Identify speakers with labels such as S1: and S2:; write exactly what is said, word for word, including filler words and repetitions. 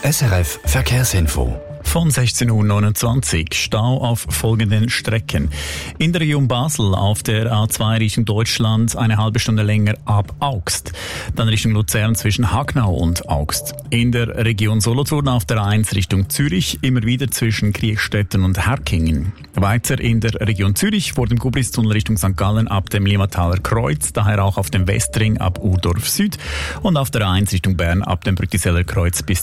S1: S R F Verkehrsinfo.
S2: Von sechzehn Uhr neunundzwanzig. Stau auf folgenden Strecken. In der Region Basel auf der A zwei Richtung Deutschland eine halbe Stunde länger ab Augst. Dann Richtung Luzern zwischen Hagnau und Augst. In der Region Solothurn auf der A eins Richtung Zürich immer wieder zwischen Kriechstetten und Herkingen. Weiter in der Region Zürich vor dem Gubristunnel Richtung Sankt Gallen ab dem Limmataler Kreuz, daher auch auf dem Westring ab Urdorf Süd und auf der A eins Richtung Bern ab dem Brütiseller Kreuz bis